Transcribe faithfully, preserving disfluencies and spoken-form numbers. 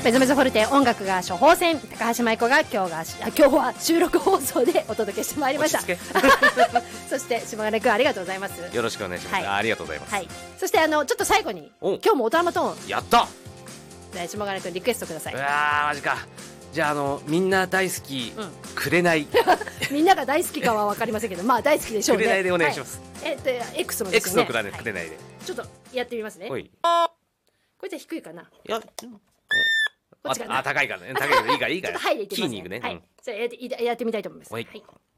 メゾメゾフォルテ音楽が処方箋、高橋舞子が今日が今日は収録放送でお届けしてまいりましたそして島金くんありがとうございます。 よろしくお願いします、はい、ありがとうございます、はい、 そしてあのちょっと最後に今日もオトナマトーンやった島金くんリクエストください。 うわーマジか。じゃああのみんな大好き、うん、くれないみんなが大好きかは分かりませんけどまあ大好きでしょうね。 くれないでお願いします、 はい、えっと X のですね X のくれない、はい、くれないでちょっとやってみますね。これじゃ低いかな。いやこっちかな。 あ、高いからね。高いからいいからいいから。 ちょっと入れてみますね。 キーに行くね。 はい。じゃあやってやってみたいと思います。はい。